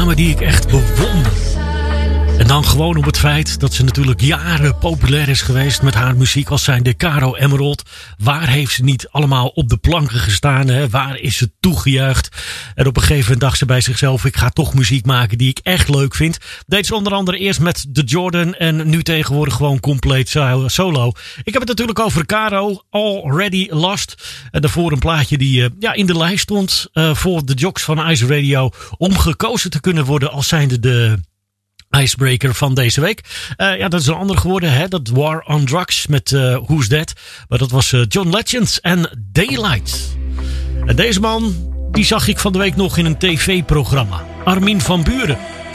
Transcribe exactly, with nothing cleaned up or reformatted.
dame die ik echt bewonder. En dan gewoon op het feit dat ze natuurlijk jaren populair is geweest met haar muziek als zijnde Caro Emerald. Waar heeft ze niet allemaal op de planken gestaan? Hè? Waar is ze toegejuicht? En op een gegeven moment dacht ze bij zichzelf, ik ga toch muziek maken die ik echt leuk vind. Deed ze onder andere eerst met The Jordan en nu tegenwoordig gewoon compleet solo. Ik heb het natuurlijk over Caro, Already Lost. En daarvoor een plaatje die uh, ja, in de lijst stond uh, voor de Jocks van Ice Radio om gekozen te kunnen worden als zijnde de icebreaker van deze week. Uh, ja, dat is een ander geworden, hè? Dat War on Drugs met uh, Who's That? Maar dat was uh, John Legend en Daylight. En deze man, die zag ik van de week nog in een tv-programma. Armin van Buuren.